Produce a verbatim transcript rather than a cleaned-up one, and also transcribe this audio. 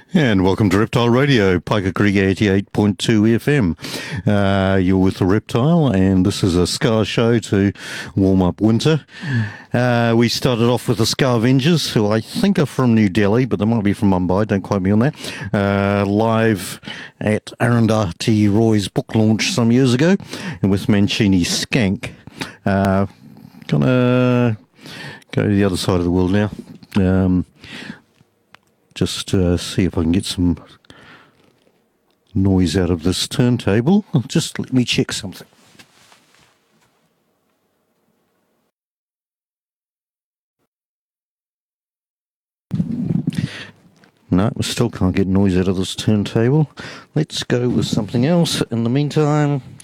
And welcome to Reptile Radio, Piker Creek eighty-eight point two F M. Uh, you're with the Reptile, and this is a Scar show to warm up winter. Uh, we started off with the Scar Avengers, who I think are from New Delhi, but they might be from Mumbai, don't quote me on that, uh, live at Arundhati Roy's book launch some years ago, and with Mancini Skank. Uh, gonna go to the other side of the world now. Um, Just uh, see if I can get some noise out of this turntable. Just let me check something. No, we still can't get noise out of this turntable. Let's go with something else. In the meantime,